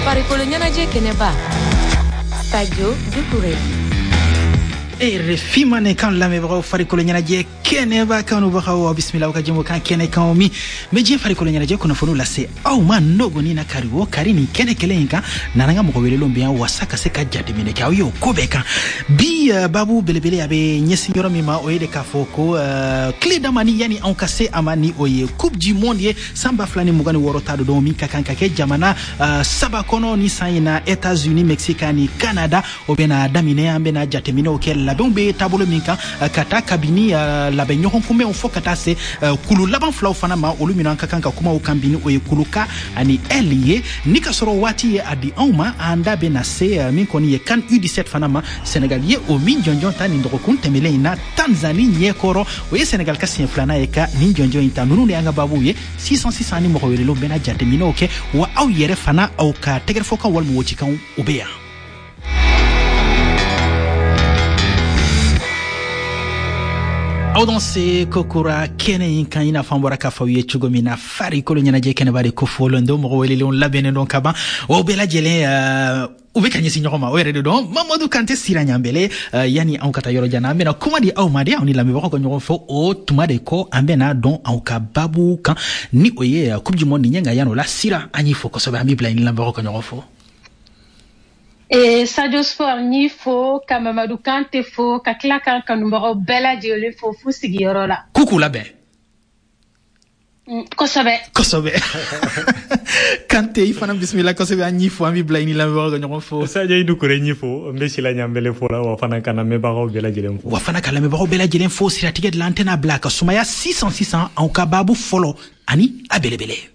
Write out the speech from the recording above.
farikolo ɲɛnajɛ kɛnɛba Sadio Doucouré. RFI mane kan lamɛbagaw farikolo ɲɛnajɛ kɛnɛba kanubagaw bisimilaw ka jɛmu kan kɛnɛ kan mi me diɲɛ farikolo ɲɛnajɛ kunnafoniw lase aw ma nɔgɔni na kari o kari ni kɛnɛ kelen in kan nana ka mɔgɔ welelenw bɛ yan wasa ka se ka jateminɛ kɛ aw ye o ko bɛɛ kan bi babu belebele a bɛ ɲɛsin yɔrɔ min ma o ye de k'a fɔ ko tile dama ni yani anw ka se a ma ni o ye coupe du monde ye san 2026 ta don min ka kan ka kɛ jamana saba kɔnɔ ni san in na États-Unis Mexique ni Canada o bɛna daminɛ an bɛna jateminɛw kɛ labɛnw bɛ taabolo min kan ka taa kabini labɛn ɲɔgɔn kunbɛnw fɔ ka taa se kulu laban filaw fana ma olu minnu an ka kan ka kumaw kan bini o ye kuluka ani L ye ni ka sɔrɔ waati ye a di anw ma an da bɛ na se min kɔni ye CAN U17 fana ma Senegal ye o min jɔnjɔn ta nin dɔgɔkun tɛmɛlen in na Tanzanie ɲɛkɔrɔ o ye Senegal ka siɲɛ filanan ye ka nin jɔnjɔn in ta ninnu de y'an ka babuw ye 600 ni mɔgɔ welelenw bɛna jateminɛw kɛ wa aw yɛrɛ fana aw ka tɛgɛrɛfɔkan walima wocikanw o bɛ yan. aw don se kokura kɛnɛ in kan ina fan bɔra k'a fɔ ye cogo min na farikolo ɲɛnajɛ kɛnɛba de ko fɔlɔ ndo mɔgɔ welelenw labɛnnen don ka ban o bɛɛ lajɛlen u bɛ ka ɲɛsin ɲɔgɔn ma o yɛrɛ de dɔn Mamadu Kante Sira Ɲanbɛlɛ yani anw ka taa yɔrɔ jan an bɛna kuma di aw ma de aw ni lamɛnbagaw ka ɲɔgɔn fɔ o tuma de kɔ an bɛna dɔn aw ka babu kan ni o ye coupe du monde ɲɛ nka yan o la Sira an y'i fɔ kosɛbɛ an b'i bila ni lamɛnbagaw ka ɲɔgɔn fɔ. Sadio Sport ni fo ka Mamadou Kante fo ka tila kan kanubagaw bɛɛ lajɛlen fo fu sigiyɔrɔ la. Kuku labɛn. Kosɛbɛ. Kante i fana bisimila kosɛbɛ an y'i fo an b'i bila i ni lamɛnbagaw ka ɲɔgɔn fo. Sadio Doucouré n'i fo n bɛ Sila Ɲanbɛlɛ fo la wa fana ka lamɛnbagaw bɛɛ lajɛlen fo. Wa fana ka lamɛnbagaw bɛɛ lajɛlen fo siratigɛ de la an tɛna bila ka sumaya 600 anw ka babu fɔlɔ ani a belebele.